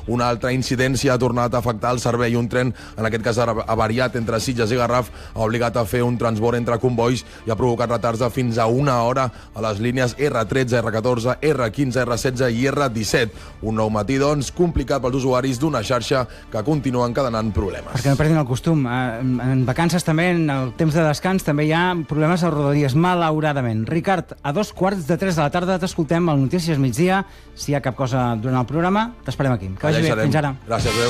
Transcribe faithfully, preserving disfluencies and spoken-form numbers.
Una altra incidència ha tornat a afectar el servei. Un tren, en aquest cas avariat entre Sitges i Garraf, ha obligat a fer un transbord entre combois i ha provocat retards de fins a una hora a les línies erre tretze, erre catorze, erre quinze, erre setze i erre disset. Un nou matí, doncs, complicat pels usuaris d'una xarxa que continua encadenant problemes. Perquè no perdin el costum. En vacances també, en el temps de descans, també hi ha problemes a Rodalies, malauradament. Ricard, a dos quarts de tres de la tarda t'escoltem al Notícies Migdia. Si hi ha cap cosa durant el programa, t'esperem aquí. Que vagi bé. Fins ara. Gràcies, adeu.